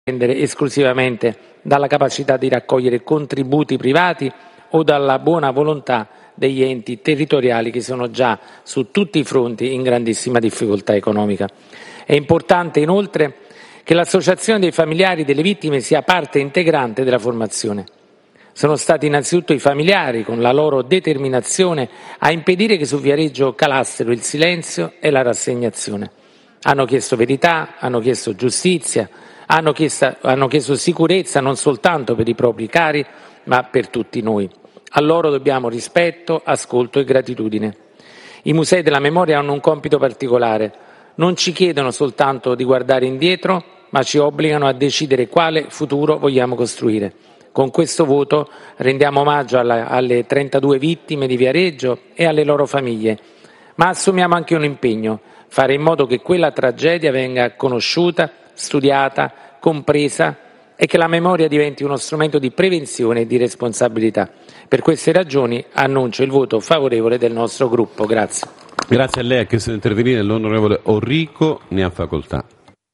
dipendere esclusivamente dalla capacità di raccogliere contributi privati o dalla buona volontà degli enti territoriali che sono già su tutti i fronti in grandissima difficoltà economica. È importante inoltre che l'associazione dei familiari delle vittime sia parte integrante della formazione. Sono stati innanzitutto i familiari, con la loro determinazione, a impedire che su Viareggio calassero il silenzio e la rassegnazione. Hanno chiesto verità, hanno chiesto giustizia, hanno chiesto sicurezza non soltanto per i propri cari, ma per tutti noi. A loro dobbiamo rispetto, ascolto e gratitudine. I musei della memoria hanno un compito particolare. Non ci chiedono soltanto di guardare indietro, ma ci obbligano a decidere quale futuro vogliamo costruire. Con questo voto rendiamo omaggio alle 32 vittime di Viareggio e alle loro famiglie, ma assumiamo anche un impegno: fare in modo che quella tragedia venga conosciuta, studiata, compresa e che la memoria diventi uno strumento di prevenzione e di responsabilità. Per queste ragioni annuncio il voto favorevole del nostro gruppo. Grazie. Grazie a lei. Ha chiesto di intervenire l'onorevole Orrico, ne ha facoltà.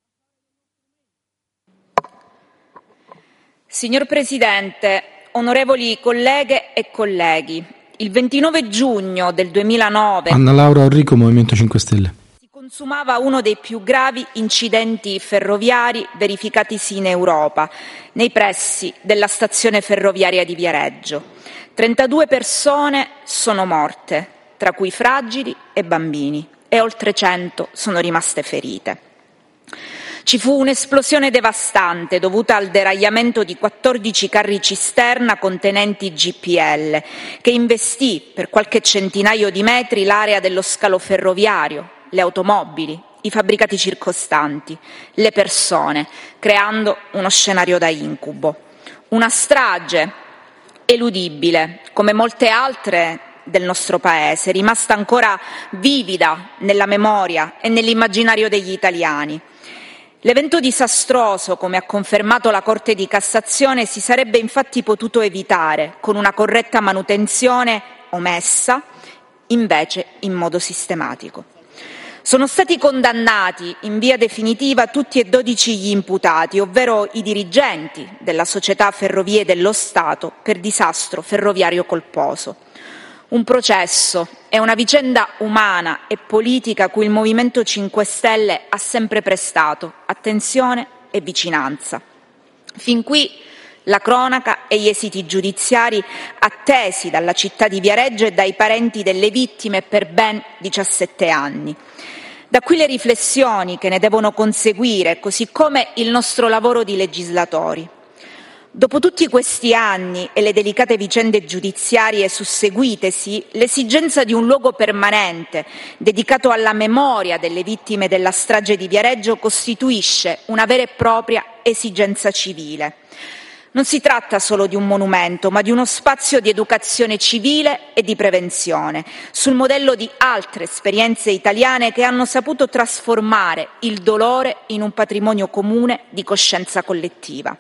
Signor Presidente, onorevoli colleghe e colleghi, il 29 giugno del 2009 Anna Laura Orrico, Movimento 5 Stelle. Si consumava uno dei più gravi incidenti ferroviari verificatisi in Europa, nei pressi della stazione ferroviaria di Viareggio. 32 persone sono morte, tra cui fragili e bambini, e oltre 100 sono rimaste ferite. Ci fu un'esplosione devastante dovuta al deragliamento di 14 carri cisterna contenenti GPL, che investì per qualche centinaio di metri l'area dello scalo ferroviario, le automobili, i fabbricati circostanti, le persone, creando uno scenario da incubo. Una strage eludibile, come molte altre del nostro Paese, rimasta ancora vivida nella memoria e nell'immaginario degli italiani. L'evento disastroso, come ha confermato la Corte di Cassazione, si sarebbe infatti potuto evitare con una corretta manutenzione omessa, invece in modo sistematico. Sono stati condannati in via definitiva tutti e 12 gli imputati, ovvero i dirigenti della società Ferrovie dello Stato per disastro ferroviario colposo. Un processo è una vicenda umana e politica a cui il Movimento 5 Stelle ha sempre prestato attenzione e vicinanza. Fin qui la cronaca e gli esiti giudiziari attesi dalla città di Viareggio e dai parenti delle vittime per ben 17 anni. Da qui le riflessioni che ne devono conseguire, così come il nostro lavoro di legislatori. Dopo tutti questi anni e le delicate vicende giudiziarie susseguitesi, l'esigenza di un luogo permanente dedicato alla memoria delle vittime della strage di Viareggio costituisce una vera e propria esigenza civile. Non si tratta solo di un monumento, ma di uno spazio di educazione civile e di prevenzione, sul modello di altre esperienze italiane che hanno saputo trasformare il dolore in un patrimonio comune di coscienza collettiva.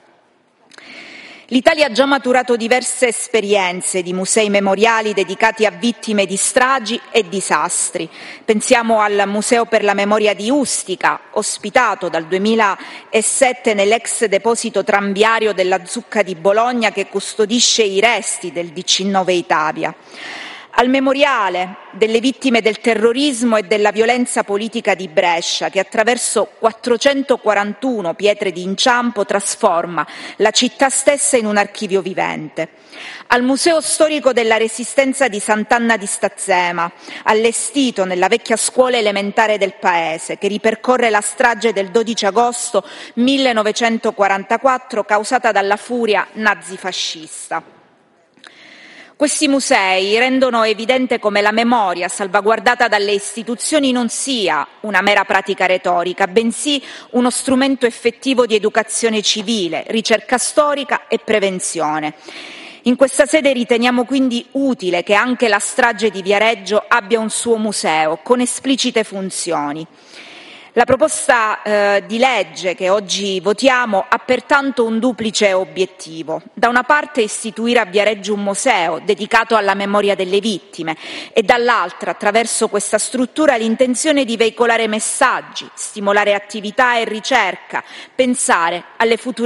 L'Italia ha già maturato diverse esperienze di musei memoriali dedicati a vittime di stragi e disastri. Pensiamo al Museo per la Memoria di Ustica, ospitato dal 2007 nell'ex deposito tranviario della Zucca di Bologna, che custodisce i resti del DC-9 Italia. Al Memoriale delle vittime del terrorismo e della violenza politica di Brescia, che attraverso 441 pietre di inciampo trasforma la città stessa in un archivio vivente. Al Museo storico della Resistenza di Sant'Anna di Stazzema, allestito nella vecchia scuola elementare del paese, che ripercorre la strage del 12 agosto 1944 causata dalla furia nazifascista. Questi musei rendono evidente come la memoria salvaguardata dalle istituzioni non sia una mera pratica retorica, bensì uno strumento effettivo di educazione civile, ricerca storica e prevenzione. In questa sede riteniamo quindi utile che anche la strage di Viareggio abbia un suo museo con esplicite funzioni. La proposta di legge che oggi votiamo ha pertanto un duplice obiettivo. Da una parte istituire a Viareggio un museo dedicato alla memoria delle vittime e dall'altra, attraverso questa struttura, l'intenzione di veicolare messaggi, stimolare attività e ricerca, pensare alle future